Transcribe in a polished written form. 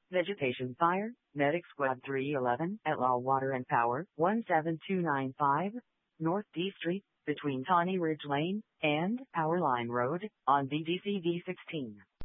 Vegetation fire, Medic Squad 311 at Law Water and Power, 17295, North D Street, between Tawny Ridge Lane and Power Line Road, on VDCD 16.